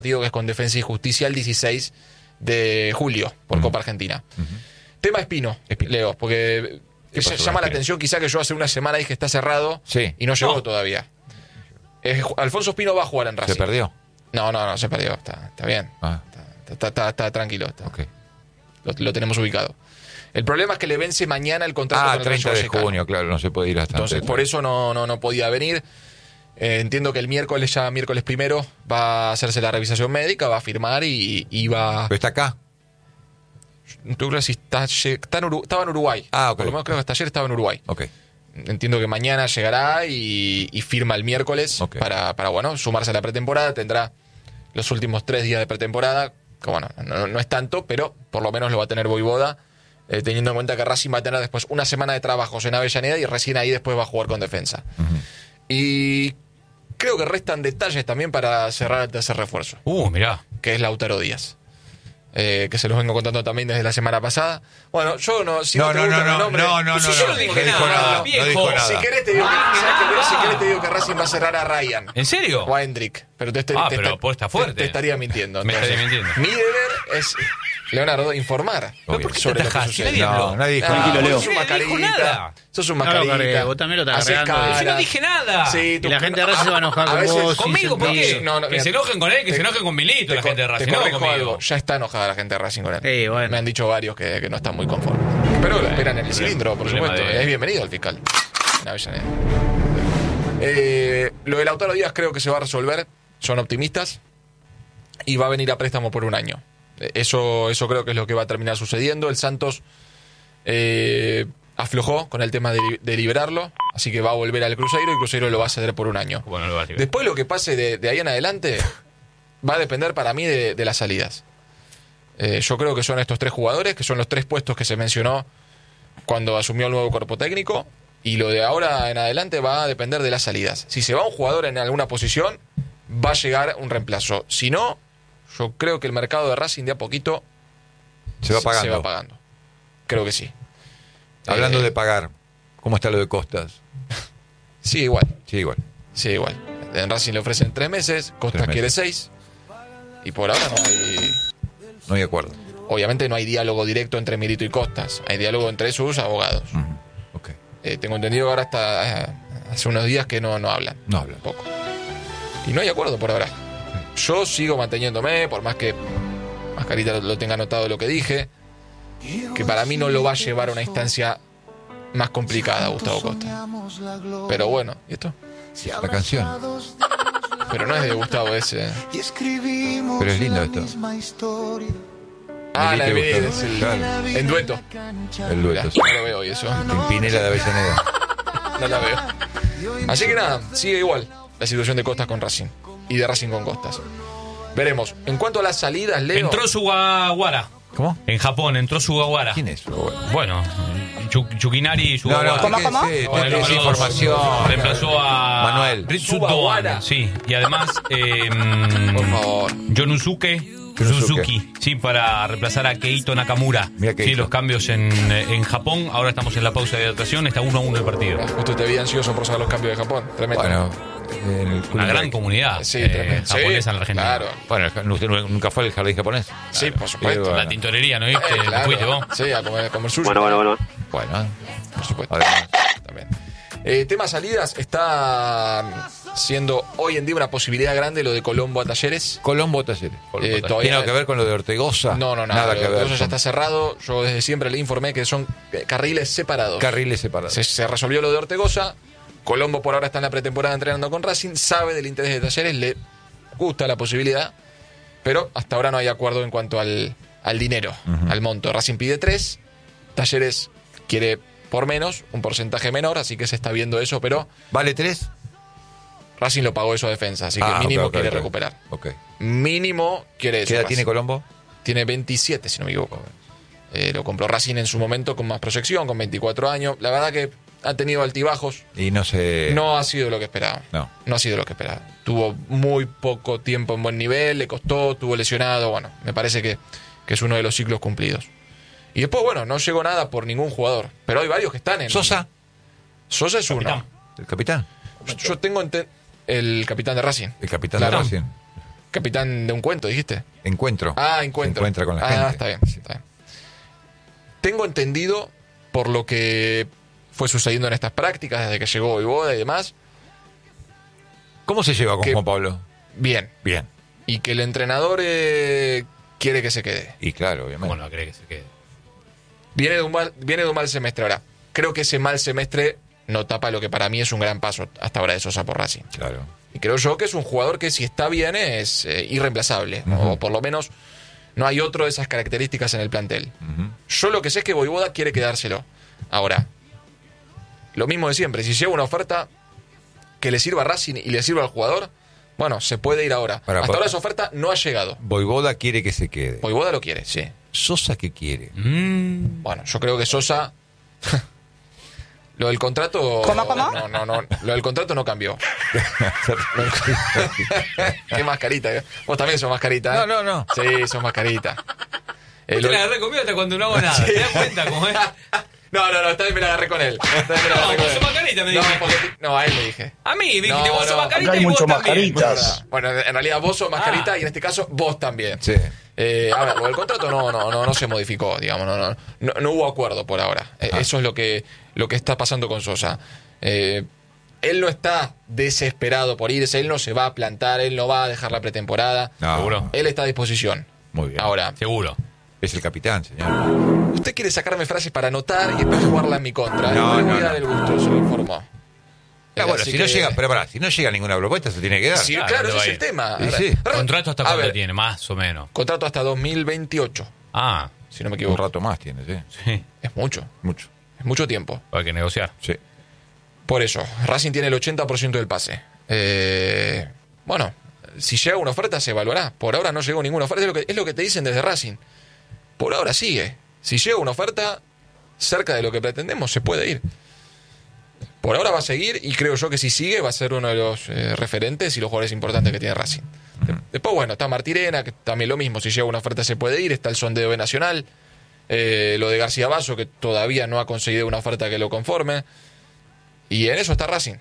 partido que es con Defensa y Justicia el 16 de julio por Copa Argentina. Tema Espino, Leo, porque llama la atención quizá que yo hace una semana dije que está cerrado y no llegó todavía. Alfonso Espino va a jugar en Racing. ¿Se perdió? No, se perdió, está bien. Está tranquilo. Okay. Lo tenemos ubicado. El problema es que le vence mañana el contrato con el 30 de Vallecano. junio, claro, no se puede ir hasta entonces antes. Por eso no podía venir. Entiendo que el miércoles primero va a hacerse la revisación médica, va a firmar y va... ¿Pero está acá? Yo creo que sí estaba en Uruguay. Ok. Por lo menos creo que hasta ayer estaba en Uruguay. Ok. Entiendo que mañana llegará y firma el miércoles para sumarse a la pretemporada. Tendrá los últimos 3 días de pretemporada, que bueno, no es tanto, pero por lo menos lo va a tener Voivoda, teniendo en cuenta que Racing va a tener después una semana de trabajos en Avellaneda y recién ahí después va a jugar con Defensa. Y creo que restan detalles también para cerrar el tercer refuerzo. Mirá. Que es Lautaro Díaz. Que se los vengo contando también desde la semana pasada. Bueno, yo no... Si no, yo no dije nada, viejo. Si querés te digo que Racing va a cerrar a Ryan. ¿En serio? O a Hendrik. Pero pero apuesta fuerte. Te estaría mintiendo. Me estaría mintiendo. Mi deber es, Leonardo, informar sobre lo que sucede. Nadie dijo nada. Tranquilo, Leo. Sos un mascarita. Sos un mascarita. Vos también lo estás cargando. Yo no dije nada. Sí, y la gente de Racing se va a enojar con vos. ¿Conmigo? ¿Por qué? Que se enojen con él, que se enojen con Milito la gente de Racing. Te corrijo algo. Ya está enojada la gente de Racing con él. Sí, bueno. Me han dicho varios que no están muy conformes. Pero lo esperan en el cilindro, por supuesto. Es bienvenido el fiscal. En Avellaneda. Lo de Lautaro Díaz creo que se va a resolver. Son optimistas. Y va a venir a préstamo por 1 año. Eso creo que es lo que va a terminar sucediendo. El Santos aflojó con el tema de liberarlo. Así que va a volver al Cruzeiro y Cruzeiro lo va a ceder por 1 año. Después lo que pase de ahí en adelante va a depender para mí de las salidas. Yo creo que son estos 3 jugadores, que son los 3 puestos que se mencionó cuando asumió el nuevo cuerpo técnico, y lo de ahora en adelante va a depender de las salidas. Si se va un jugador en alguna posición, va a llegar un reemplazo. Si no, yo creo que el mercado de Racing de a poquito se va pagando. Creo que sí. Hablando de pagar, ¿cómo está lo de Costas? Sí, igual. Sí, igual. En Racing le ofrecen 3 meses, Costas quiere 6, y por ahora no hay acuerdo. Obviamente no hay diálogo directo entre Milito y Costas. Hay diálogo entre sus abogados. Tengo entendido que ahora hasta hace unos días que no hablan. No hablan. Poco. Y no hay acuerdo por ahora. Yo sigo manteniéndome, por más que Mascarita lo tenga anotado lo que dije, que para mí no lo va a llevar a una instancia más complicada Gustavo Costa. Pero bueno, ¿y esto? La canción. Pero no es de Gustavo ese. Pero es lindo esto. La de Benítez, en dueto. El dueto. No lo veo hoy eso. Pimpinela de Avellaneda. No la veo. Así que nada, sigue igual la situación de Costas con Racing. Y de Racing con Costas. Veremos. En cuanto a las salidas, Leo... Entró Sugawara. ¿Cómo? En Japón entró Sugawara. ¿Quién es? Bueno, Yukinari Sugawara. ¿Cómo? Tenés información. Reemplazó a Manuel Ritsu Doan. Sí, y además por favor. Yonusuke Suzuki, sí, para reemplazar a Keito Nakamura. Sí, los cambios en Japón. Ahora estamos en la pausa de hidratación. Está 1-1 el partido. Justo te vi ansioso por saber los cambios de Japón. Tremendo. Bueno, una gran comunidad japonesa en la Argentina. Claro. Bueno, ¿usted nunca fue al jardín japonés? Sí, por supuesto. La tintorería, ¿no viste? Claro. ¿Fuiste vos? Sí, a comer sushi. Bueno. Bueno, por supuesto. También. Tema salidas, está siendo hoy en día una posibilidad grande lo de Colombo a Talleres. ¿Tiene algo que ver con lo de Ortegoza? No, nada que ver. Ortegoza ya está cerrado. Yo desde siempre le informé que son carriles separados. Se resolvió lo de Ortegoza. Colombo por ahora está en la pretemporada entrenando con Racing. Sabe del interés de Talleres, le gusta la posibilidad, pero hasta ahora no hay acuerdo en cuanto al dinero, al monto. Racing pide 3, Talleres quiere por menos, un porcentaje menor, así que se está viendo eso, pero... ¿Vale 3? Racing lo pagó eso a Defensa, así que mínimo quiere recuperar. Mínimo quiere eso. ¿Qué edad tiene Colombo? Tiene 27, si no me equivoco. Lo compró Racing en su momento con más proyección, con 24 años. La verdad que ha tenido altibajos. Y no ha sido lo que esperaba. No ha sido lo que esperaba. Tuvo muy poco tiempo en buen nivel, le costó, tuvo lesionado. Bueno, me parece que es uno de los ciclos cumplidos. Y después, bueno, no llegó nada por ningún jugador. Pero hay varios que están en... ¿Sosa es uno. ¿El capitán? Yo tengo el capitán de Racing. El capitán de Racing. Capitán de un cuento, dijiste. Encuentro. Encuentro. Se encuentra con la gente. Está bien. Tengo entendido, por lo que fue sucediendo en estas prácticas, desde que llegó Vojvoda y demás. ¿Cómo se lleva con Juan Pablo? Bien. Y que el entrenador quiere que se quede. Y claro, obviamente. ¿Cómo no quiere que se quede? Viene de un mal semestre ahora. Creo que ese mal semestre no tapa lo que para mí es un gran paso hasta ahora de Sosa por Racing. Claro. Y creo yo que es un jugador que si está bien es irreemplazable. O por lo menos no hay otro de esas características en el plantel. Yo lo que sé es que Vojvoda quiere quedárselo. Ahora, lo mismo de siempre. Si llega una oferta que le sirva a Racing y le sirva al jugador, bueno, se puede ir ahora. Hasta ahora esa oferta no ha llegado. Vojvoda quiere que se quede. Vojvoda lo quiere, sí. ¿Sosa qué quiere? Bueno, yo creo que Sosa... Lo del contrato... ¿Cómo? No. Lo del contrato no cambió. Qué mascarita. Vos también sos mascarita. No. Sí, sos mascarita. Te la agarré conmigo hasta cuando no hago nada. ¿Te das cuenta cómo es? No, esta vez me la agarré con él. Vos sos mascarita, me dijiste. No, a él le dije. A mí, dijiste, vos sos mascarita Acá hay y vos mucho también. mascaritas. Bueno, en realidad vos sos mascarita y en este caso vos también. Sí. A ver, lo del contrato no se modificó, digamos, no hubo acuerdo por ahora. Eso es lo que está pasando con Sosa. Él no está desesperado por irse, él no se va a plantar, él no va a dejar la pretemporada. No. Seguro. Él está a disposición. Muy bien. Ahora, Seguro. Es el capitán, señor. usted quiere sacarme frases para anotar y después jugarla en mi contra. No, le voy no, a dar el gusto, se lo informó. Bueno, Así si no que- llega, pero pará, si no llega ninguna propuesta, se tiene que dar. Sí, Claro, claro, no ese va es a el ir. tema. Sí, sí. ¿Contrato hasta A cuándo ver, tiene? Más o menos. contrato hasta 2028, si no me Un equivoco. rato más tiene, sí. Sí. Es mucho tiempo. Hay que negociar. Sí. Por eso, Racing tiene el 80% del pase. Bueno, si llega una oferta se evaluará. Por ahora no llegó ninguna oferta. Es lo que te dicen desde Racing. Por ahora sigue. Si llega una oferta cerca de lo que pretendemos, se puede ir. Por ahora va a seguir y creo yo que si sigue va a ser uno de los referentes y los jugadores importantes que tiene Racing. Después, bueno, está Martirena, que también lo mismo. Si llega una oferta se puede ir. Está el sondeo de Nacional. Lo de García Basso, que todavía no ha conseguido una oferta que lo conforme. Y en eso está Racing.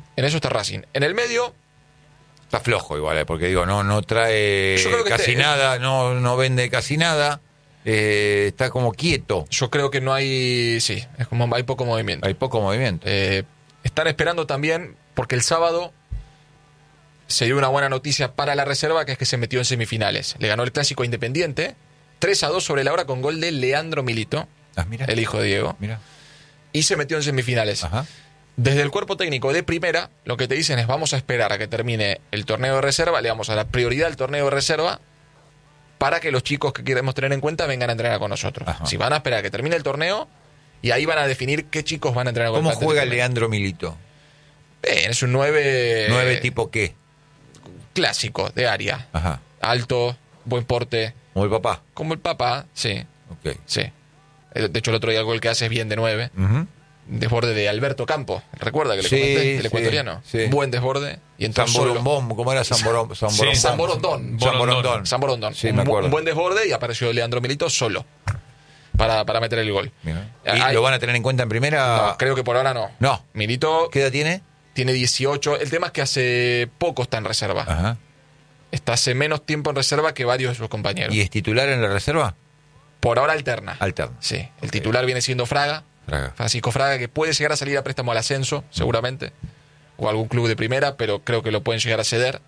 En el medio, Está flojo igual, porque digo, no trae Yo creo que casi nada, no vende casi nada. Está como quieto. yo creo que no hay... Sí, es como hay poco movimiento. Hay poco movimiento. Están esperando también, porque el sábado se dio una buena noticia para la reserva, que es que se metió en semifinales. Le ganó el Clásico a Independiente, 3-2 sobre la hora con gol de Leandro Milito, Mira. el hijo de Diego, Mira. y se metió en semifinales. Ajá. Desde el cuerpo técnico de primera, lo que te dicen es vamos a esperar a que termine el torneo de reserva, le damos a la prioridad al torneo de reserva para que los chicos que queremos tener en cuenta vengan a entrenar con nosotros. Ajá. Si van a esperar a que termine el torneo, y ahí van a definir qué chicos van a entrenar con ¿Cómo el plantel juega del torneo. Leandro Milito? Es un 9... ¿9 tipo qué? clásico, de área. Ajá. Alto, buen porte, Como el papá. como el papá, sí, Ok. sí. De hecho, el otro día el gol que hace es bien de 9. Ujú. Desborde de Alberto Campo, ¿recuerda que le Sí, comenté? El sí, ecuatoriano. sí. Buen desborde. Y entró San solo. Borombón, ¿cómo era San Borombón? Sí, San Borondón. San Borondón. San Borondón. Sí, me acuerdo. Un buen desborde y apareció Leandro Milito solo para meter el gol. Mira. ¿Y Ay, lo van a tener en cuenta en primera? no, creo que por ahora no. No. Milito ¿Qué edad tiene? tiene 18. El tema es que hace poco está en reserva. Ajá. Está hace menos tiempo en reserva que varios de sus compañeros. ¿Y es titular en la reserva? Por ahora alterna. Alterna. Sí. El titular viene siendo Fraga. Fraga. Francisco Fraga, que puede llegar a salir a préstamo al ascenso, seguramente. O algún club de primera, pero creo que lo pueden llegar a ceder.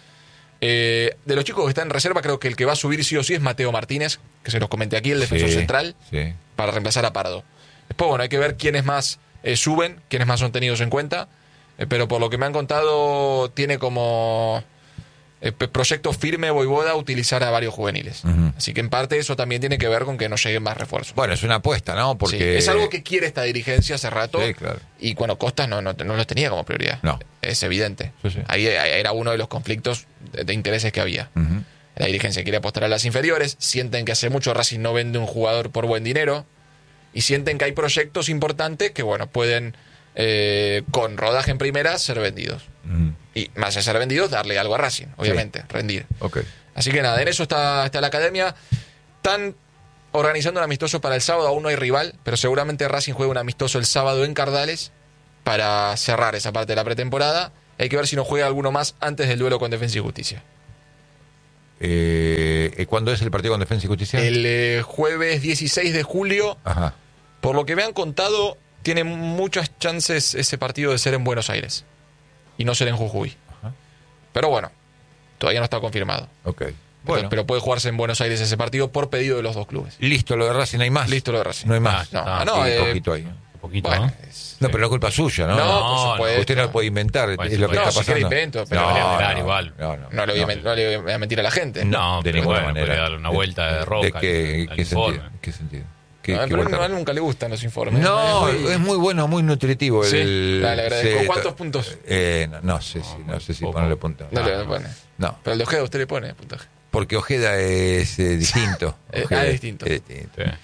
De los chicos que están en reserva, creo que el que va a subir sí o sí es Mateo Martínez, que se los comenté aquí, el defensor Sí, central, Sí. para reemplazar a Pardo. Después, bueno, hay que ver quiénes más suben, quiénes más son tenidos en cuenta. Pero por lo que me han contado, tiene como proyecto firme Vojvoda utilizar a varios juveniles. Ujú. Así que en parte eso también tiene que ver con que no lleguen más refuerzos. Bueno, es una apuesta, ¿no? Sí, Porque es algo que quiere esta dirigencia hace rato. Sí, claro. Y bueno, Costas no los tenía como prioridad. No. Es evidente. Sí, sí. Ahí era uno de los conflictos de intereses que había. Ujú. La dirigencia quiere apostar a las inferiores, sienten que hace mucho Racing no vende un jugador por buen dinero y sienten que hay proyectos importantes que, bueno, pueden con rodaje en primera ser vendidos. Ujú. Y más allá de ser vendidos, darle algo a Racing, obviamente, rendir. Ok. Así que nada, en eso está la academia. Están organizando un amistoso para el sábado, aún no hay rival, pero seguramente Racing juega un amistoso el sábado en Cardales para cerrar esa parte de la pretemporada. Hay que ver si no juega alguno más antes del duelo con Defensa y Justicia. ¿Cuándo es el partido con Defensa y Justicia? El jueves 16 de julio. Ajá. Por lo que me han contado, tiene muchas chances ese partido de ser en Buenos Aires y no ser en Jujuy. Ajá. Pero bueno, todavía no está confirmado. Ok. Bueno. Pero puede jugarse en Buenos Aires ese partido por pedido de los dos clubes. Listo, lo de Racing, ¿no hay más? Listo lo de Racing. No hay más. Poquito ahí. Poquito, bueno, no, pero no es culpa suya, ¿no? No, por supuesto. Usted no lo puede inventar, Bueno, es lo que está si quiere pasando. invento, pero igual. no le voy a mentir a la gente. No, de pero ninguna bueno, manera. puede darle una vuelta de roca. ¿Qué sentido? ¿Qué sentido? Pero a él nunca le gustan los informes. No, es muy bueno, muy nutritivo. Sí, le agradezco. sí, ¿Cuántos puntos? No sé si ponerle puntaje. No le pone. No, Pero el de Ojeda usted le pone puntaje. porque Ojeda es distinto. Ojeda es distinto. Sí.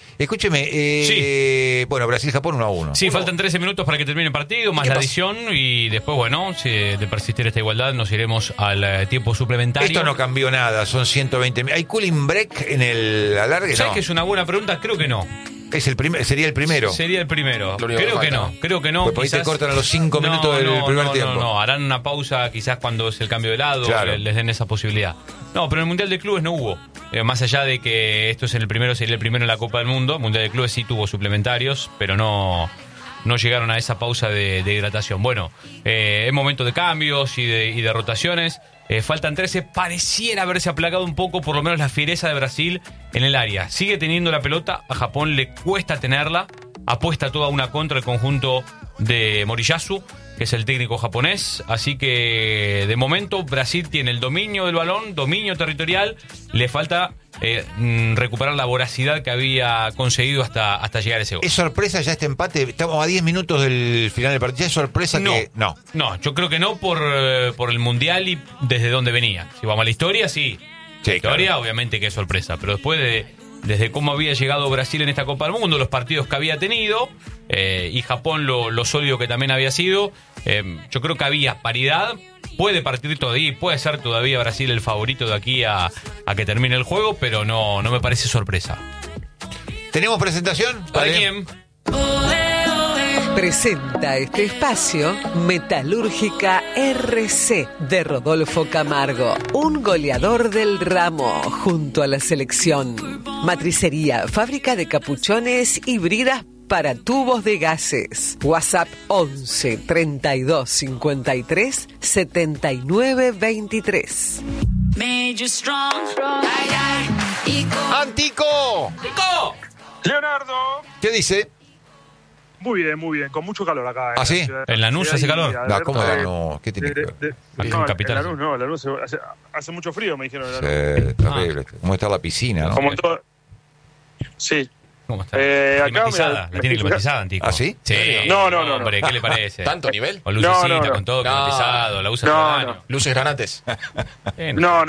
Sí. Escúcheme, bueno, Brasil-Japón 1-1. Sí, faltan 13 minutos para que termine el partido, más la adición, y después, bueno, si de persistir esta igualdad, nos iremos al tiempo suplementario. Esto no cambió nada, son 120. ¿Hay cooling break en el alargue? ¿Sabes No. que es una buena pregunta? Creo que no. Sería el primero. Sería el primero. Lo único Creo que que falta. no. Creo que no. Pues por ahí te cortan a los 5 minutos del primer tiempo. No, harán una pausa quizás cuando es el cambio de lado, Claro. les den esa posibilidad. No, pero en el Mundial de Clubes no hubo. Más allá de que esto es sería el primero en la Copa del Mundo, el Mundial de Clubes sí tuvo suplementarios, pero no llegaron a esa pausa de hidratación. Bueno, es momento de cambios y de rotaciones. Faltan 13, pareciera haberse aplacado un poco, por lo menos la fiereza de Brasil en el área. Sigue teniendo la pelota, a Japón le cuesta tenerla, apuesta toda una contra el conjunto de Moriyasu, que es el técnico japonés, así que de momento Brasil tiene el dominio del balón, dominio territorial, le falta recuperar la voracidad que había conseguido hasta llegar a ese gol. ¿Es sorpresa ya este empate? Estamos a 10 minutos del final del partido. ¿Ya es sorpresa que...? No. No, yo creo que no por el Mundial y desde donde venía. Si vamos a la historia, sí. La historia, claro. Obviamente que es sorpresa, pero después desde cómo había llegado Brasil en esta Copa del Mundo, los partidos que había tenido, y Japón lo sólido que también había sido, yo creo que había paridad. Puede partir todavía, puede ser todavía Brasil el favorito de aquí a que termine el juego, pero no me parece sorpresa. ¿Tenemos presentación? ¿Para quién? Presenta este espacio Metalúrgica RC de Rodolfo Camargo, un goleador del ramo junto a la selección. Matricería, fábrica de capuchones y bridas para tubos de gases. WhatsApp 11 32 53 79 23. ¡Antico! ¡Nico! Leonardo. ¿Qué dice? Muy bien, con mucho calor acá. ¿Ah, sí? ¿En Lanús hace calor? No, ¿cómo no? ¿Qué tiene que ver? No, capital. en Lanús hace mucho frío, me dijeron. Sí, terrible. ¿Cómo está la piscina, no? Como todo. Sí. ¿Cómo está? Acá Climatizada, la tiene climatizada, Antico. ¿Ah, sí? Sí. No. Hombre, ¿qué le parece? ¿Tanto nivel? Con lucecita, No. con todo climatizado, la usa No, todo el no. año. Luces granates. No.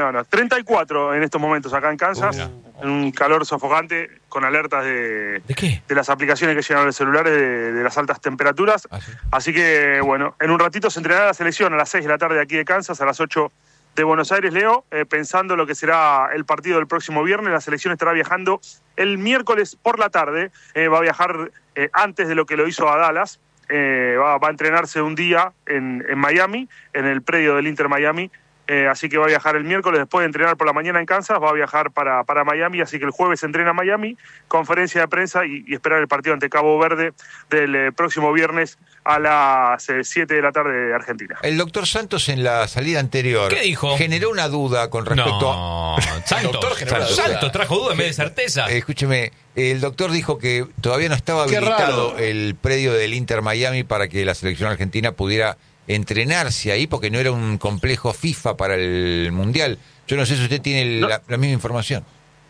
34 en estos momentos acá en Kansas. Mira. En un calor sofocante, con alertas ¿De qué? de las aplicaciones que llegan a los celulares de las altas temperaturas. ¿Ah, sí? Así que, bueno, en un ratito se entrenará la selección a las 6 de la tarde aquí de Kansas, a las 8 de Buenos Aires, Leo, pensando lo que será el partido del próximo viernes. La selección estará viajando el miércoles por la tarde, va a viajar antes de lo que lo hizo a Dallas, va a entrenarse un día en Miami, en el predio del Inter Miami, así que va a viajar el miércoles, después de entrenar por la mañana en Kansas, va a viajar para Miami, así que el jueves se entrena en Miami, conferencia de prensa y esperar el partido ante Cabo Verde del próximo viernes a las 7 de la tarde de Argentina. El doctor Santos en la salida anterior ¿Qué dijo? generó una duda con respecto a... Santos trajo duda en vez de certeza. Escúcheme, el doctor dijo que todavía no estaba Qué habilitado raro. el predio del Inter Miami para que la selección argentina pudiera entrenarse ahí, porque no era un complejo FIFA para el Mundial. Yo no sé si usted tiene No. la misma información.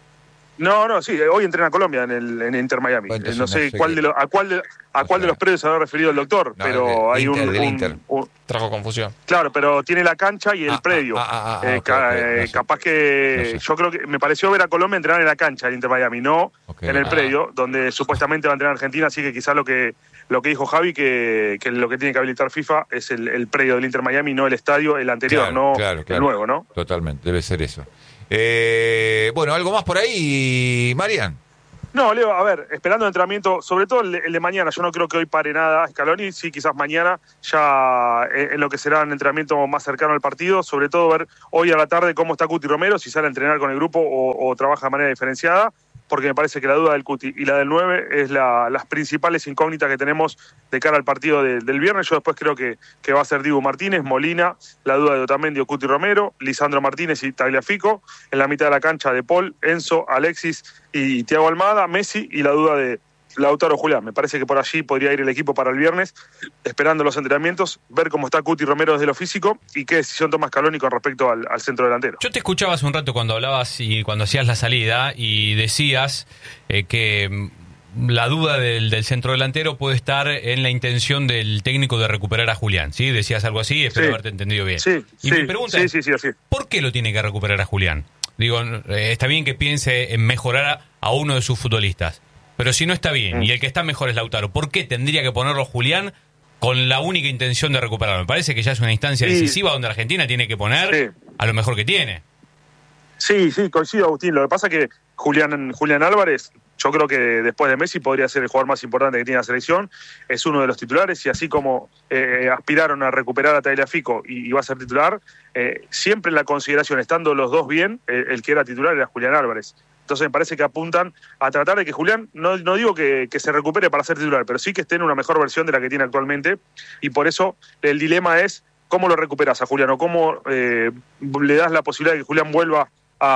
No, sí, hoy entrena Colombia en Inter Miami. Bueno, entonces No sé no sé cuál qué- a cuál de los predios se habrá referido el doctor, No, pero el hay Inter, del un Inter. Trajo confusión. Claro, pero tiene la cancha y el predio. ok, no sé. Capaz que No sé. yo creo que me pareció ver a Colombia entrenar en la cancha del Inter Miami, no Ok. en el predio, donde supuestamente va a entrenar Argentina, así que quizás lo que dijo Javi, que lo que tiene que habilitar FIFA es el predio del Inter Miami, no el estadio, el anterior, Claro, el nuevo, ¿no? Totalmente, debe ser eso. Bueno, ¿algo más por ahí, Marian? No, Leo, a ver, esperando el entrenamiento, sobre todo el de mañana, yo no creo que hoy pare nada Scaloni, sí, quizás mañana, ya en lo que será un entrenamiento más cercano al partido, sobre todo ver hoy a la tarde cómo está Cuti Romero, si sale a entrenar con el grupo o trabaja de manera diferenciada, porque me parece que la duda del Cuti y la del 9 es las principales incógnitas que tenemos de cara al partido del viernes. Yo después creo que va a ser Dibu Martínez, Molina, la duda de Otamendi o Cuti Romero, Lisandro Martínez y Tagliafico, en la mitad de la cancha de Paul, Enzo, Alexis y Thiago Almada, Messi y la duda de Lautaro Julián. Me parece que por allí podría ir el equipo para el viernes, esperando los entrenamientos, ver cómo está Cuti Romero desde lo físico y qué decisión toma Scaloni con respecto al centro delantero. Yo te escuchaba hace un rato cuando hablabas y cuando hacías la salida y decías que la duda del centro delantero puede estar en la intención del técnico de recuperar a Julián, ¿sí? Decías algo así, espero haberte entendido bien. Sí, y mi pregunta es, así. ¿por qué lo tiene que recuperar a Julián? Digo, está bien que piense en mejorar a uno de sus futbolistas, pero si no está bien y el que está mejor es Lautaro, ¿por qué tendría que ponerlo Julián con la única intención de recuperarlo? Me parece que ya es una instancia decisiva donde Argentina tiene que poner a lo mejor que tiene. Sí, coincido, Agustín. Lo que pasa es que Julián Álvarez, yo creo que después de Messi podría ser el jugador más importante que tiene la selección, es uno de los titulares y así como aspiraron a recuperar a Tagliafico y va a ser titular, siempre en la consideración, estando los dos bien, el que era titular era Julián Álvarez. Entonces me parece que apuntan a tratar de que Julián, no digo que se recupere para ser titular, pero sí que esté en una mejor versión de la que tiene actualmente, y por eso el dilema es cómo lo recuperas a Julián o cómo le das la posibilidad de que Julián vuelva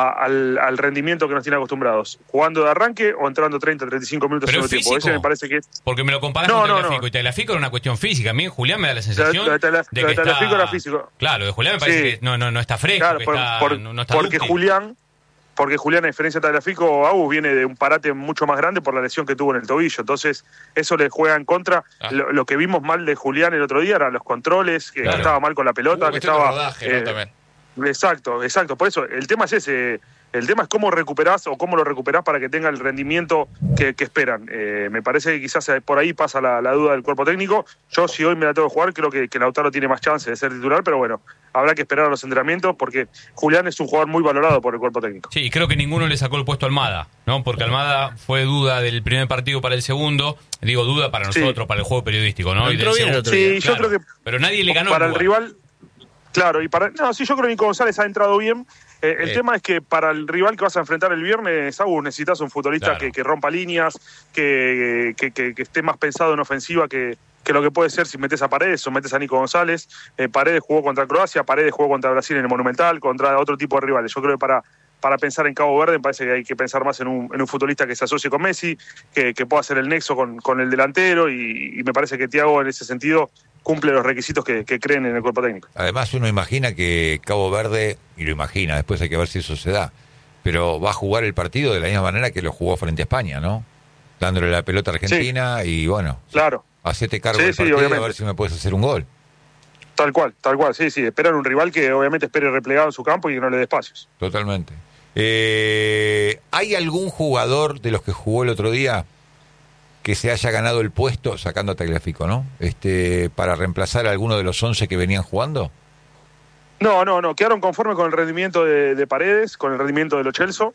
al rendimiento que nos tiene acostumbrados, jugando de arranque o entrando 30, 35 minutos en el tiempo. Ese me parece que es... Porque me lo comparás con Tagliafico, y Tagliafico era una cuestión física. A mí Julián me da la sensación de que Tagliafico era físico. Claro, de Julián me parece que no está fresco, claro, que no está porque útil. Porque Julián, a diferencia de Tagliafico, Agus viene de un parate mucho más grande por la lesión que tuvo en el tobillo. Entonces, eso le juega en contra. Lo que vimos mal de Julián el otro día eran los controles, que estaba mal con la pelota, que estaba... rodaje, ¿no? También. Exacto. Por eso, el tema es ese. El tema es cómo recuperás o cómo lo recuperás para que tenga el rendimiento que esperan. Me parece que quizás por ahí pasa la duda del cuerpo técnico. Yo, si hoy me la tengo que jugar, creo que Lautaro tiene más chance de ser titular, pero bueno, habrá que esperar a los entrenamientos porque Julián es un jugador muy valorado por el cuerpo técnico. Sí, y creo que ninguno le sacó el puesto a Almada, ¿no? Porque Almada fue duda del primer partido para el segundo. Digo, duda para nosotros, para el juego periodístico, ¿no? Entró bien el otro día. Yo creo que... Pero nadie le ganó para el rival... Claro, yo creo que Nico González ha entrado bien. El tema es que para el rival que vas a enfrentar el viernes, necesitas un futbolista que rompa líneas, que esté más pensado en ofensiva que lo que puede ser si metes a Paredes o metes a Nico González. Paredes jugó contra Croacia, Paredes jugó contra Brasil en el Monumental, contra otro tipo de rivales. Yo creo que para pensar en Cabo Verde me parece que hay que pensar más en un futbolista que se asocie con Messi, que pueda hacer el nexo con el delantero y me parece que Thiago en ese sentido cumple los requisitos que creen en el cuerpo técnico. Además uno imagina que Cabo Verde, y lo imagina, después hay que ver si eso se da, pero va a jugar el partido de la misma manera que lo jugó frente a España, ¿no? Dándole la pelota a Argentina y bueno, claro, hacete cargo del partido, a ver si me puedes hacer un gol. Tal cual, sí, esperan un rival que obviamente espere replegado en su campo y que no le dé espacios. Totalmente. ¿Hay algún jugador de los que jugó el otro día que se haya ganado el puesto, sacando a Tagliafico, ¿no? Para reemplazar a alguno de los 11 que venían jugando? No, quedaron conformes con el rendimiento de Paredes, con el rendimiento de Lo Celso,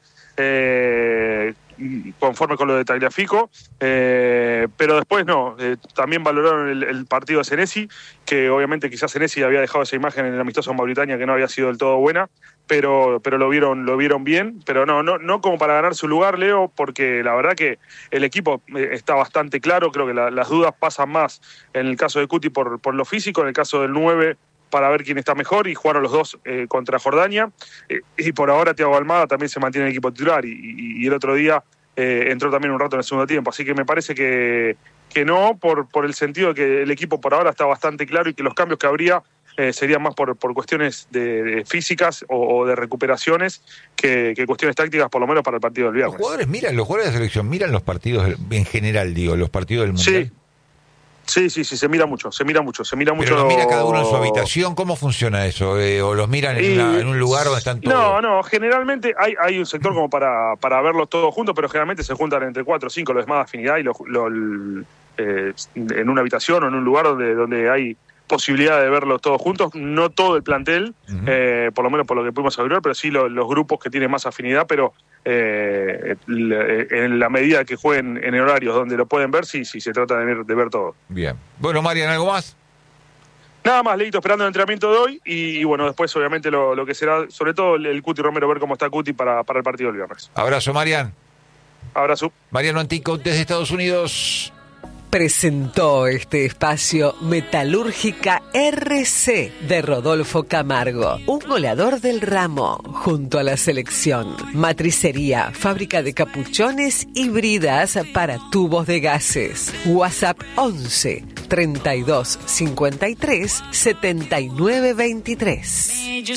conforme con lo de Tagliafico, pero después también valoraron el partido de Senesi, que obviamente quizás Senesi había dejado esa imagen en el amistoso en Mauritania que no había sido del todo buena, pero lo vieron bien, pero no como para ganar su lugar, Leo, porque la verdad que el equipo está bastante claro. Creo que las dudas pasan más en el caso de Cuti por lo físico, en el caso del 9 para ver quién está mejor, y jugaron los dos contra Jordania, y por ahora Thiago Almada también se mantiene en el equipo titular, y el otro día entró también un rato en el segundo tiempo, así que me parece que no, por el sentido de que el equipo por ahora está bastante claro y que los cambios que habría serían más por cuestiones de físicas o de recuperaciones que cuestiones tácticas, por lo menos para el partido del viernes. Los jugadores de la selección miran los partidos en general, los partidos del Mundial. Sí, se mira mucho. ¿Pero los mira cada uno en su habitación? ¿Cómo funciona eso? ¿O los miran en un lugar donde están todos? No, generalmente hay un sector como para verlos todos juntos, pero generalmente se juntan entre 4 o 5 los de más afinidad y en una habitación o en un lugar donde hay posibilidad de verlos todos juntos. No todo el plantel, por lo menos por lo que pudimos averiguar, pero sí los grupos que tienen más afinidad, pero en la medida que jueguen en horarios donde lo pueden ver, sí se trata de ver todo. Bien. Bueno, Marian, ¿algo más? Nada más, Leito, esperando el entrenamiento de hoy y bueno, después obviamente lo que será, sobre todo el Cuti Romero, ver cómo está Cuti para el partido del viernes. Abrazo, Marian. Abrazo. Mariano Antico desde Estados Unidos. Presentó este espacio Metalúrgica RC de Rodolfo Camargo, un goleador del ramo, junto a la selección. Matricería, fábrica de capuchones y bridas para tubos de gases. WhatsApp 11 32 53 79 23.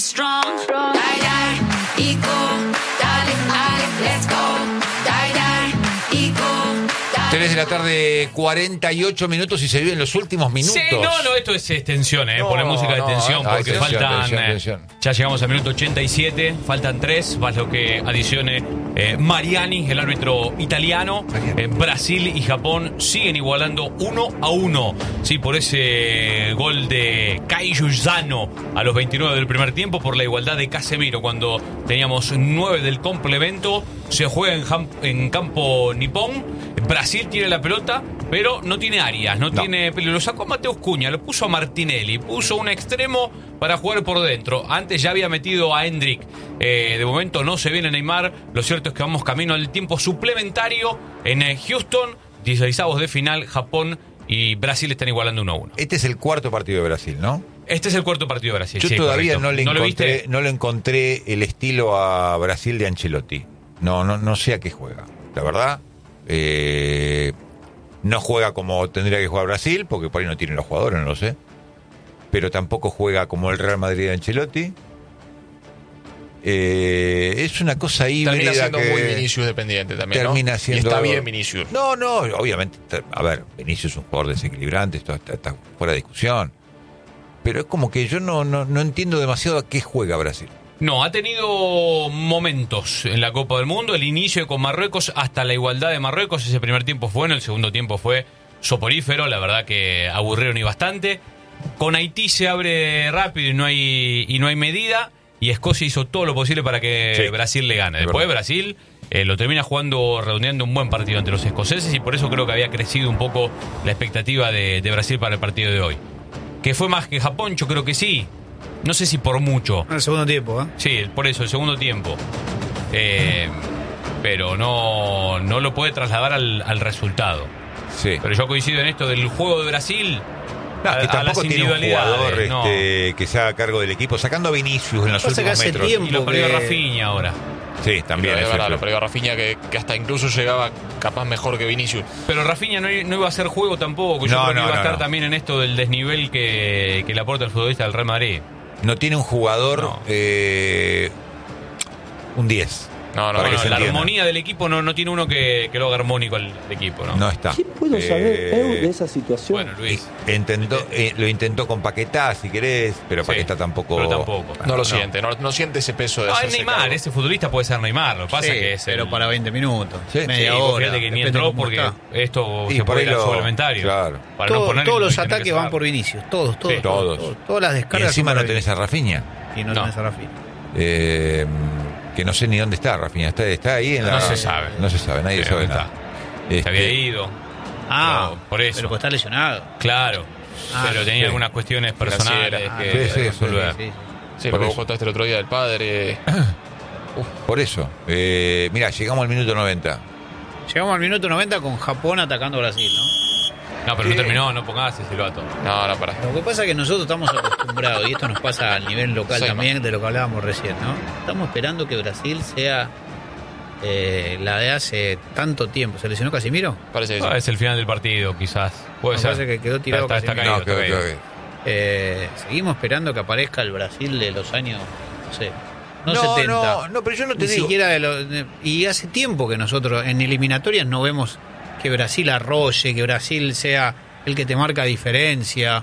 Tres de la tarde, 48 minutos y se viven los últimos minutos. Sí, no, esto es tensión, pone música de tensión, porque faltan... tensión. Ya llegamos al minuto 87, faltan 3, más lo que adicione Mariani, el árbitro italiano. Brasil y Japón siguen igualando 1-1. Sí, por ese gol de Kaiju Zano a los 29 del primer tiempo, por la igualdad de Casemiro, cuando teníamos 9 del complemento. Se juega en campo nipón. Brasil tiene la pelota, pero no tiene áreas, no tiene peligro. Lo sacó Mateus Cunha, lo puso a Martinelli, puso un extremo para jugar por dentro. Antes ya había metido a Hendrick. De momento no se viene Neymar. Lo cierto es que vamos camino al tiempo suplementario en Houston. 16avos de final, Japón y Brasil están igualando 1-1. Este es el cuarto partido de Brasil, ¿no? Este es el cuarto partido de Brasil. Yo todavía correcto. no le encontré el estilo a Brasil de Ancelotti. No sé a qué juega, la verdad. No juega como tendría que jugar Brasil, porque por ahí no tiene los jugadores, no lo sé. Pero tampoco juega como el Real Madrid de Ancelotti. Es una cosa híbrida. Termina siendo que muy Vinicius dependiente también, termina ¿no? siendo... Y está bien Vinicius. No, obviamente. A ver, Vinicius es un jugador desequilibrante, esto está fuera de discusión. Pero es como que yo no entiendo demasiado a qué juega Brasil. No, ha tenido momentos en la Copa del Mundo, el inicio con Marruecos hasta la igualdad de Marruecos, ese primer tiempo fue bueno, el segundo tiempo fue soporífero, la verdad que aburrieron y bastante. Con Haití se abre rápido y no hay medida, y Escocia hizo todo lo posible para que Brasil le gane. Después Brasil lo termina jugando, redondeando un buen partido ante los escoceses, y por eso creo que había crecido un poco la expectativa de Brasil para el partido de hoy. ¿Que fue más que Japón? Yo creo que sí. No sé si por mucho. El segundo tiempo, ¿eh? Sí, por eso, el segundo tiempo. Pero no lo puede trasladar al resultado. Sí. Pero yo coincido en esto del juego de Brasil. Que tampoco tiene un jugador no. que se haga cargo del equipo, sacando a Vinicius en los últimos metros. Y lo perdió Rafinha ahora. Sí, también. Es verdad, lo perdió Rafinha, que hasta incluso llegaba capaz mejor que Vinicius. Pero Rafinha no iba a hacer juego tampoco. Yo creo que iba a estar también en esto del desnivel que le aporta el futbolista del Real Madrid. No tiene un jugador, un 10. No, la armonía del equipo no tiene uno que lo haga armónico al equipo, ¿no? No está. ¿Qué puedo saber de esa situación? Bueno, Luis. Lo intentó con Paquetá, si querés, pero Paquetá tampoco. Pero tampoco. No lo siente, no siente ese peso de es Neymar, cargo. ese futbolista puede ser Neymar. Lo que pasa que es pero para 20 minutos, media hora. hora. Que ni entró porque esto y se puede ir al lo suplementario. Claro. Para no poner Todos los ataques van por Vinicius, todos. Todas las descargas. Y encima son no tenés a Rafinha. Y no tenés a Rafinha. Que no sé ni dónde está Rafinha. Está ahí en la... No se sabe. No se sabe, nadie sabe nada. Se había ido. Por eso. Pero pues está lesionado. Claro. Pero tenía algunas cuestiones personales que resolver. Sí, porque vos contaste el otro día del padre. Por eso. Mirá, llegamos al minuto 90. Llegamos al minuto 90 con Japón atacando a Brasil, ¿no? No, pero no terminó, no pongas ese silbato. No, pará. Lo que pasa es que nosotros estamos acostumbrados, y esto nos pasa a nivel local también, de lo que hablábamos recién, ¿no? Estamos esperando que Brasil sea la de hace tanto tiempo. ¿Se lesionó Casemiro? Parece que es el final del partido, quizás. Puede ser. Parece que quedó tirado Casemiro. Quedó caído. Seguimos esperando que aparezca el Brasil de los años, no sé, 70. No, pero yo no te Ni digo. siquiera y hace tiempo que nosotros en eliminatorias no vemos que Brasil arrolle, que Brasil sea el que te marca diferencia.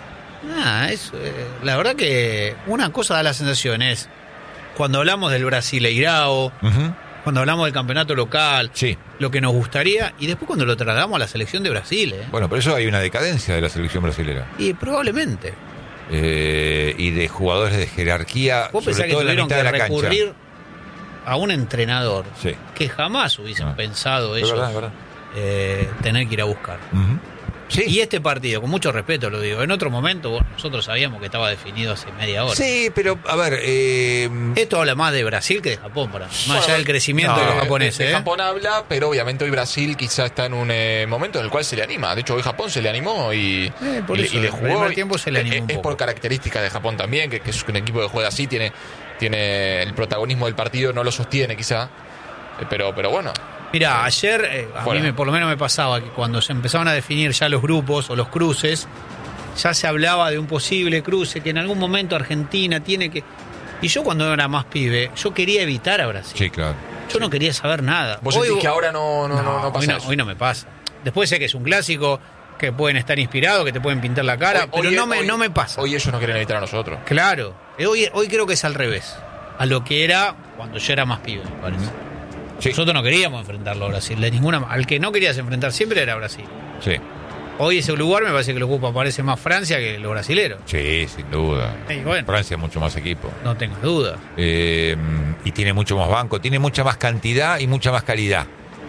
La verdad que una cosa da la sensación es cuando hablamos del Brasileirao, cuando hablamos del campeonato local, lo que nos gustaría, y después cuando lo trasladamos a la selección de Brasil. Bueno, por eso hay una decadencia de la selección brasilera. Y probablemente. Y de jugadores de jerarquía, ¿Vos sobre pensás que todo en la tuvieron mitad que de la recurrir cancha. a un entrenador Sí. que jamás hubiesen pensado Es ellos verdad. tener que ir a buscar. Sí. Y este partido, con mucho respeto lo digo, en otro momento nosotros sabíamos que estaba definido hace media hora. Sí, pero a ver, Esto habla más de Brasil que de Japón, para mí. Más allá del crecimiento de los japoneses. De Japón habla, pero obviamente hoy Brasil quizá está en un momento en el cual se le anima. De hecho, hoy Japón se le animó y le jugó. El primer tiempo se le animó un Es poco. por características de Japón también, que es un equipo que juega así, tiene el protagonismo del partido, no lo sostiene quizá. Pero bueno. Mira, ayer a mí por lo menos me pasaba que cuando se empezaban a definir ya los grupos o los cruces, ya se hablaba de un posible cruce, que en algún momento Argentina tiene que... Y yo cuando era más pibe, yo quería evitar a Brasil. sí, claro. Yo no quería saber nada. ¿Vos sentís que ahora no pasa eso? Hoy no me pasa. Después sé que es un clásico, que pueden estar inspirados, que te pueden pintar la cara, pero no me pasa. Hoy ellos no quieren evitar a nosotros. Claro. Hoy creo que es al revés. A lo que era cuando yo era más pibe, me parece. Sí. Nosotros no queríamos enfrentarlo a Brasil, de ninguna. Al que no querías enfrentar siempre era Brasil. Sí. Hoy ese lugar me parece que lo ocupa, parece más Francia que los brasileros. Sí, sin duda. Y bueno, Francia es mucho más equipo. no tengas dudas. Y tiene mucho más banco, tiene mucha más cantidad y mucha más calidad.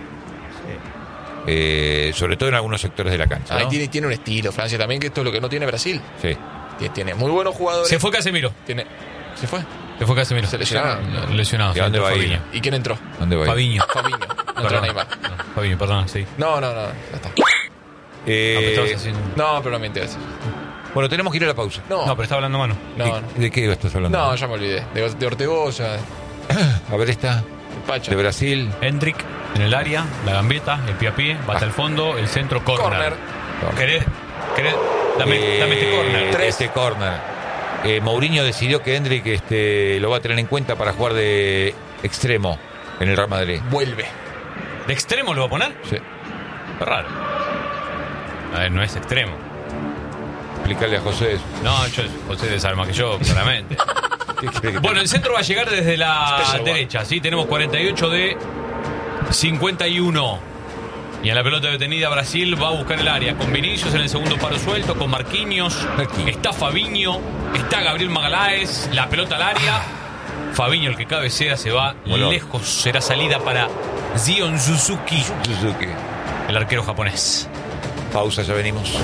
Sobre todo en algunos sectores de la cancha, ¿no? Tiene un estilo, Francia también, que esto es lo que no tiene Brasil. Sí. Tiene muy buenos jugadores. Se fue Casemiro. ¿Se fue? Se fue Casemiro. Se lesionaron. Lesionado. ¿Y a dónde va a ir? Fabinho. ¿Y quién entró? ¿Dónde va a ir? Fabiño. Fabinho. No entró Neymar. Fabiño, perdón, sí. No, ya está. Estabas haciendo- No, pero no me interesa. Bueno, tenemos que ir a la pausa. No, No, pero está hablando mano. no. ¿De qué estás hablando? No, ya me olvidé. De Ortegoza, A ver, esta. Pacha. De Brasil. Hendrik en el área, la gambeta, el pie a pie, bate al fondo, el centro, corner. ¿Querés? Dame este corner. Este corner. Mourinho decidió que Hendrik lo va a tener en cuenta para jugar de extremo en el Real Madrid. Vuelve. ¿De extremo lo va a poner? Sí. Es raro. A ver, no es extremo. Explicarle a José eso. No, José desarma que yo, claramente. ¿Qué quiere que Bueno, el centro va a llegar desde la Special derecha, ¿sí? Tenemos 48 de 51. Y en la pelota detenida Brasil va a buscar el área. Con Vinicius en el segundo palo suelto, con Marquinhos. Está Fabinho, está Gabriel Magalhães. La pelota al área. Fabinho, el que cabecea, se va lejos. Será salida para Zion Suzuki, Suzuki. el arquero japonés. Pausa, ya venimos.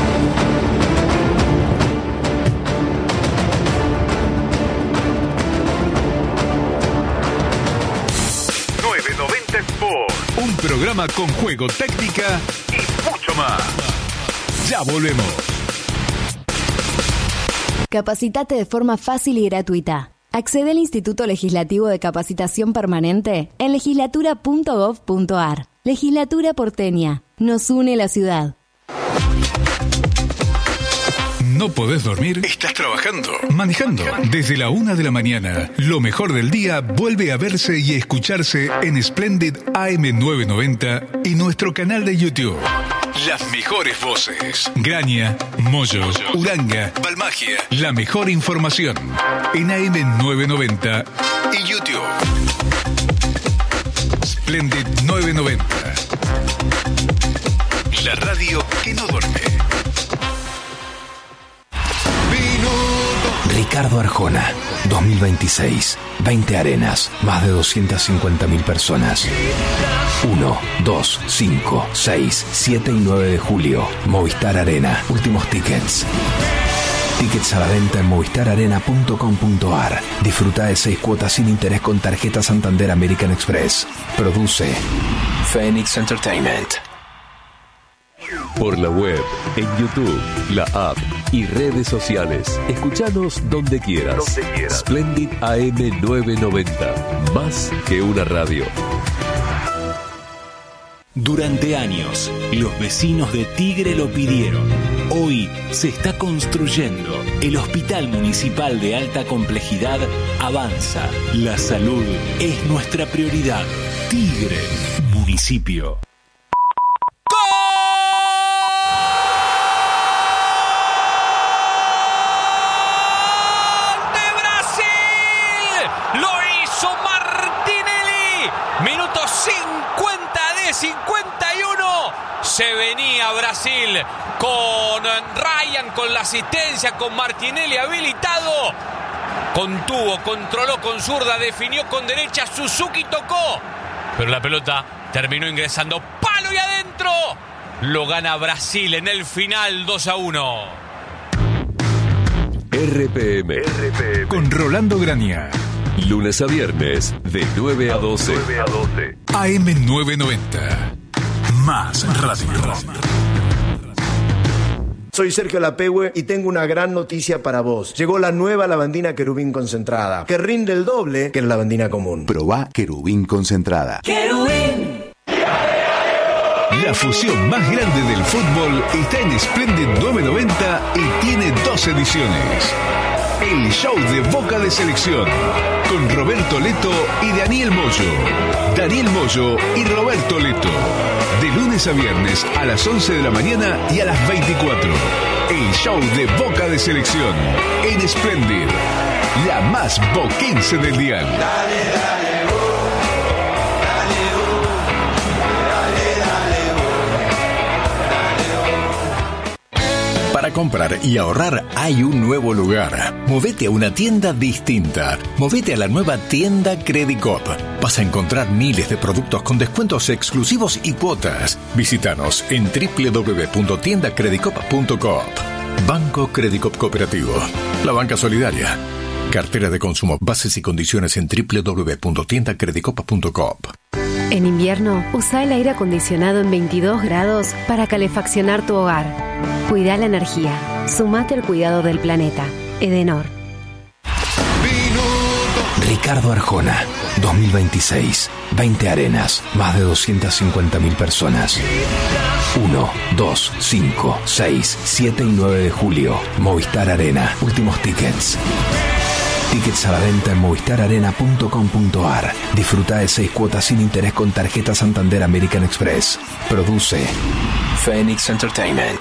Un programa con juego, técnica y mucho más. Ya volvemos. Capacitate de forma fácil y gratuita. Accede al Instituto Legislativo de Capacitación Permanente en legislatura.gov.ar. Legislatura porteña. Nos une la ciudad. ¿No podés dormir? ¿Estás trabajando? ¿Manejando? Desde la 1 de la mañana, lo mejor del día vuelve a verse y escucharse en Splendid AM990 y nuestro canal de YouTube. Las mejores voces. Graña, Moyos, Uranga, Balmagia. La mejor información en AM990 y YouTube. Splendid 990. La radio que no duerme. Ricardo Arjona, 2026, 20 arenas, más de 250.000 personas. 1, 2, 5, 6, 7 y 9 de julio, Movistar Arena, últimos tickets. Tickets a la venta en movistararena.com.ar. Disfruta de 6 cuotas sin interés con tarjeta Santander American Express. Produce Phoenix Entertainment. Por la web, en YouTube, la app y redes sociales. Escuchanos donde quieras. Splendid AM990. Más que una radio. Durante años, los vecinos de Tigre lo pidieron. Hoy se está construyendo. El Hospital Municipal de Alta Complejidad avanza. La salud es nuestra prioridad. Tigre, municipio. Minuto 50 de 51. Se venía Brasil con Ryan, con la asistencia, con Martinelli habilitado. Contuvo, controló con zurda, definió con derecha, Suzuki tocó. Pero la pelota terminó ingresando. ¡Palo y adentro! Lo gana Brasil en el final 2-1. RPM. Con Rolando Grania. Lunes a viernes, de 9 a 12. AM990. Más radio. Soy Sergio Lapehue y tengo una gran noticia para vos. Llegó la nueva lavandina Querubín concentrada, que rinde el doble que la lavandina común. Probá Querubín concentrada. ¡Querubín! La fusión más grande del fútbol está en Splendid 990 y tiene 2 ediciones. El show de Boca de Selección, con Roberto Leto y Daniel Moyo. Daniel Moyo y Roberto Leto. De lunes a viernes a las 11 de la mañana y a las 24. El show de Boca de Selección en Splendid, la más boquense del dial. Para comprar y ahorrar hay un nuevo lugar. Movete a una tienda distinta. Movete a la nueva tienda Credicop. Vas a encontrar miles de productos con descuentos exclusivos y cuotas. Visítanos en www.tiendacredicop.coop. Banco Credicop Cooperativo. La banca solidaria. Cartera de consumo. Bases y condiciones en www.tiendacredicop.coop. En invierno, usa el aire acondicionado en 22 grados para calefaccionar tu hogar. Cuida la energía. Sumate al cuidado del planeta. Edenor. Ricardo Arjona, 2026. 20 arenas, más de 250.000 personas. 1, 2, 5, 6, 7 y 9 de julio. Movistar Arena. Últimos tickets. Tickets a la venta en movistararena.com.ar. Disfruta de 6 cuotas sin interés con tarjeta Santander American Express. Produce Phoenix Entertainment.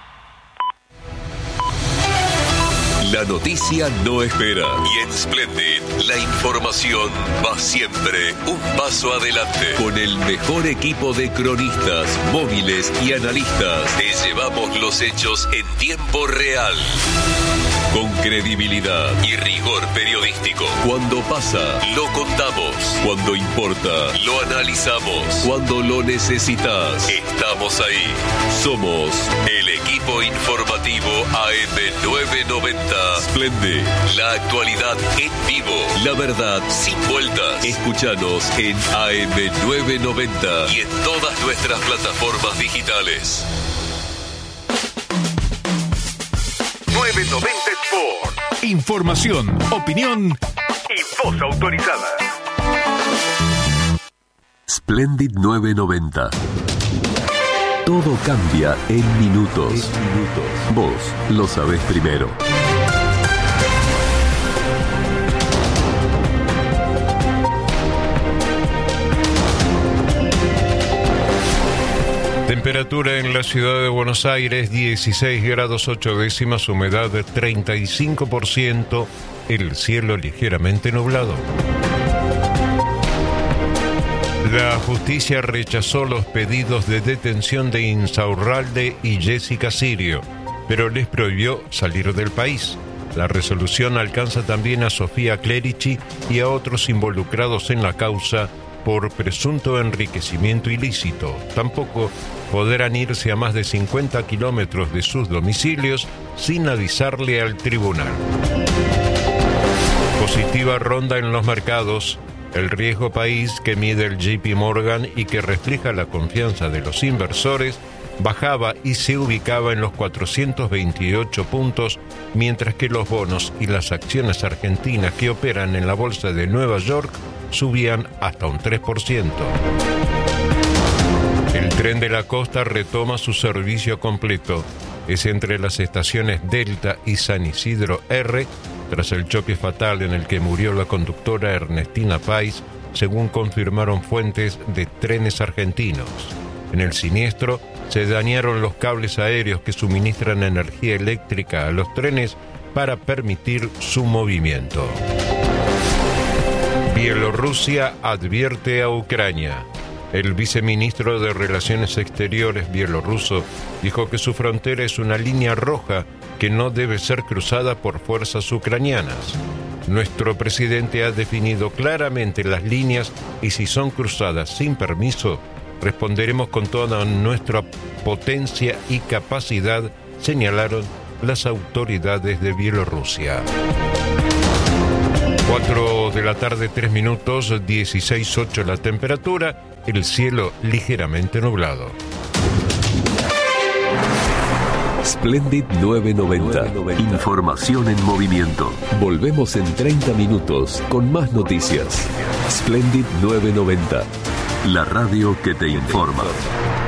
La noticia no espera y en Splendid la información va siempre un paso adelante. Con el mejor equipo de cronistas, móviles y analistas te llevamos los hechos en tiempo real. Con credibilidad y rigor periodístico. Cuando pasa, lo contamos. Cuando importa, lo analizamos. Cuando lo necesitas, estamos ahí. Somos el equipo informativo AM990. Splendid, la actualidad en vivo. La verdad sin vueltas. Escúchanos en AM990 y en todas nuestras plataformas digitales. 990 Sport. Información, opinión y voz autorizada. Splendid 990. Todo cambia en minutos. Vos lo sabés primero. Temperatura en la ciudad de Buenos Aires, 16 grados 8 décimas, humedad de 35%, el cielo ligeramente nublado. La justicia rechazó los pedidos de detención de Insaurralde y Jessica Sirio, pero les prohibió salir del país. La resolución alcanza también a Sofía Clerici y a otros involucrados en la causa por presunto enriquecimiento ilícito. Tampoco podrán irse a más de 50 kilómetros de sus domicilios sin avisarle al tribunal. Positiva ronda en los mercados. El riesgo país que mide el JP Morgan y que refleja la confianza de los inversores bajaba y se ubicaba en los 428 puntos, mientras que los bonos y las acciones argentinas que operan en la bolsa de Nueva York subían hasta un 3%. El tren de la costa retoma su servicio completo. Es entre las estaciones Delta y San Isidro R, tras el choque fatal en el que murió la conductora Ernestina Pais, según confirmaron fuentes de Trenes Argentinos. En el siniestro se dañaron los cables aéreos que suministran energía eléctrica a los trenes para permitir su movimiento. Bielorrusia advierte a Ucrania. El viceministro de Relaciones Exteriores bielorruso dijo que su frontera es una línea roja que no debe ser cruzada por fuerzas ucranianas. Nuestro presidente ha definido claramente las líneas y si son cruzadas sin permiso, responderemos con toda nuestra potencia y capacidad, señalaron las autoridades de Bielorrusia. 4 de la tarde, 3 minutos, 16:08 la temperatura, el cielo ligeramente nublado. Splendid 990. Información en movimiento. Volvemos en 30 minutos con más noticias. Splendid 990. La radio que te informa.